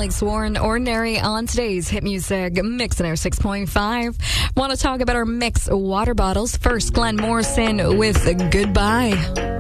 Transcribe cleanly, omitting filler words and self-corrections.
Alex Warren, Ordinary on today's Hit Music Mix in our 6.5. Want to talk about our mix water bottles. First, Glenn Morrison with Goodbye.